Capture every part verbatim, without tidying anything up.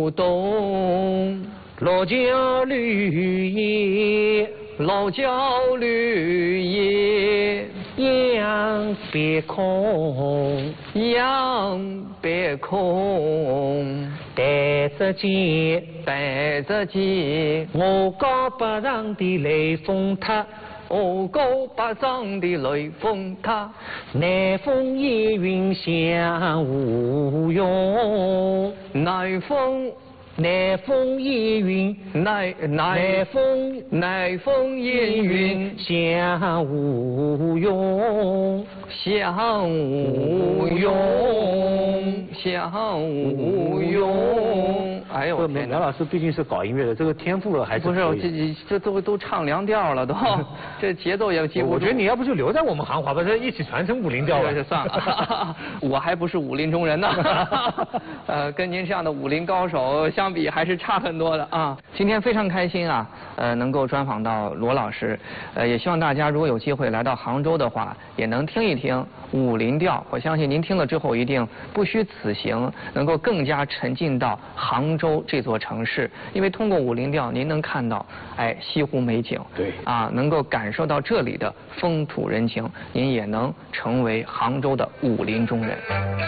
舞动， 老家绿叶， 老郊绿叶， 杨别空， 杨别空， 带着剑， 带着剑， 我高八丈的雷峰塔。 我高八丈的雷峰塔， 南风夜云向无用， 南风南风夜云， 南南风南风夜云向无用， 向无用，向无用。哎呦， 苗苗老师毕竟是搞音乐的，这个天赋还是不是这这这都都唱凉调了都，这节奏也记不住。 我觉得你要不就留在我们行话吧，这一起传承武林调了。 这算了，我还不是武林中人呢。呃，跟您这样的武林高手相比，还是差很多的啊。今天非常开心啊，呃，能够专访到罗老师，呃，也希望大家如果有机会来到杭州的话，也能听一听武林调。我相信您听了之后，一定不虚此行，能够更加沉浸到杭州这座城市。因为通过武林调，您能看到，哎，西湖美景， 对， 啊，能够感受到这里的风土人情，您也能成为杭州的武林中人。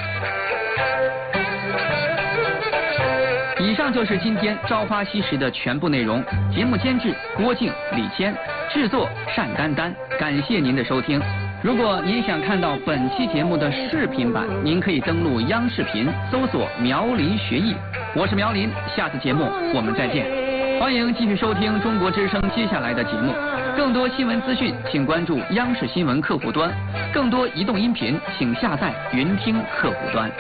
以上就是今天《朝花夕拾》的全部内容。节目监制郭靖、李谦，制作单丹丹。感谢您的收听。如果您想看到本期节目的视频版，您可以登录央视频搜索“苗林学艺”。我是苗林，下次节目我们再见。欢迎继续收听中国之声接下来的节目。更多新闻资讯，请关注央视新闻客户端；更多移动音频，请下载云听客户端。